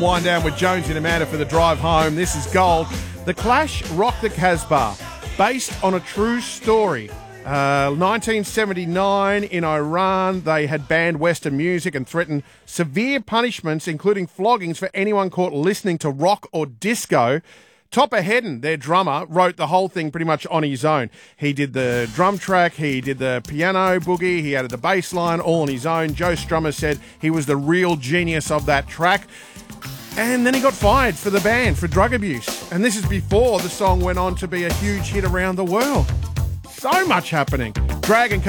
Wind down with Jones and Amanda for the drive home. This is Gold. The Clash rock the Casbah, based on a true story. 1979 in Iran, they had banned Western music and threatened severe punishments, including floggings for anyone caught listening to rock or disco. Topper Hedden, their drummer, wrote the whole thing pretty much on his own. He did the drum track, he did the piano boogie, he added the bass line all on his own. Joe Strummer said he was the real genius of that track. And then he got fired for the band for drug abuse. And this is before the song went on to be a huge hit around the world. So much happening. Drag and Co.